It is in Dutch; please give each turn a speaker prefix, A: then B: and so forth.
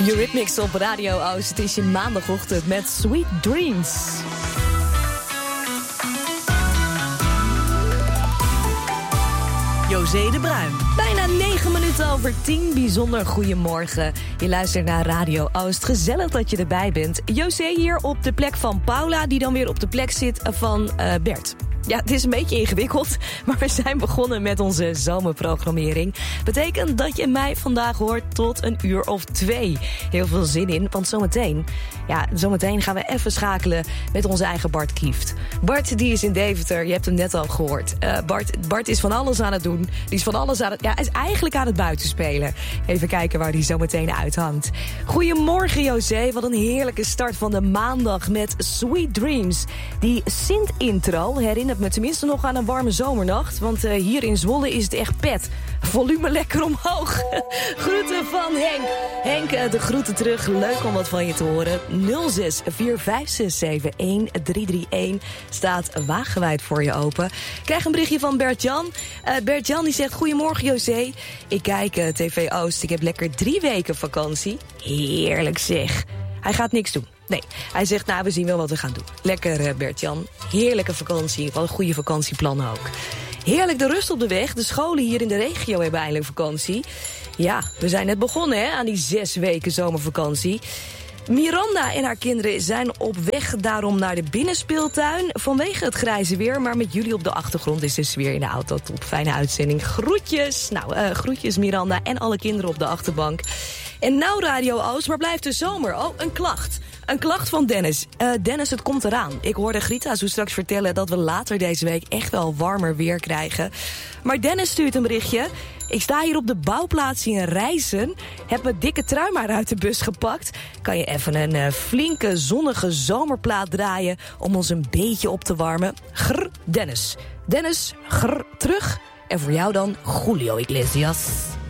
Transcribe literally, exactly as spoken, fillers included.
A: Eurythmics op Radio Oost. Het is je maandagochtend met Sweet Dreams.
B: José de Bruin.
A: Bijna negen minuten over tien. Bijzonder goedemorgen. Je luistert naar Radio Oost. Gezellig dat je erbij bent. José hier op de plek van Paula, die dan weer op de plek zit van uh, Bert. Ja, het is een beetje ingewikkeld, maar we zijn begonnen met onze zomerprogrammering. Betekent dat je mij vandaag hoort tot een uur of twee. Heel veel zin in, want zometeen, ja, zometeen gaan we even schakelen met onze eigen Bart Kieft. Bart, die is in Deventer, je hebt hem net al gehoord. Uh, Bart, Bart is van alles aan het doen. Die is van alles aan het, ja, is eigenlijk aan het buitenspelen. Even kijken waar die zometeen uithangt. Goedemorgen, José. Wat een heerlijke start van de maandag met Sweet Dreams. Die Sint-intro herinnert me tenminste nog aan een warme zomernacht. Want uh, hier in Zwolle is het echt pet. Volume lekker omhoog. Groeten van Henk. Henk, uh, de groeten terug. Leuk om wat van je te horen. nul zes vier vijf zes zeven een drie drie een staat wagenwijd voor je open. Ik krijg een berichtje van Bert-Jan. Uh, Bert-Jan die zegt, goedemorgen José. Ik kijk uh, T V Oost. Ik heb lekker drie weken vakantie. Heerlijk zeg. Hij gaat niks doen. Nee, hij zegt, nou, we zien wel wat we gaan doen. Lekker, uh, Bert-Jan. Heerlijke vakantie. Wat een goede vakantieplannen ook. Heerlijk de rust op de weg. De scholen hier in de regio hebben eindelijk vakantie. Ja, we zijn net begonnen hè, aan die zes weken zomervakantie. Miranda en haar kinderen zijn op weg daarom naar de binnenspeeltuin. Vanwege het grijze weer, maar met jullie op de achtergrond is de sfeer in de auto top. Fijne uitzending. Groetjes. Nou, uh, groetjes Miranda en alle kinderen op de achterbank. En nou Radio Oost, waar blijft de zomer? Oh, een klacht. Een klacht van Dennis. Uh, Dennis, het komt eraan. Ik hoorde Grita zo straks vertellen dat we later deze week echt wel warmer weer krijgen. Maar Dennis stuurt een berichtje. Ik sta hier op de bouwplaats in Rijssen. Heb mijn dikke trui maar uit de bus gepakt. Kan je even een uh, flinke zonnige zomerplaat draaien om ons een beetje op te warmen? Grr, Dennis. Dennis, grr, terug. En voor jou dan Julio Iglesias.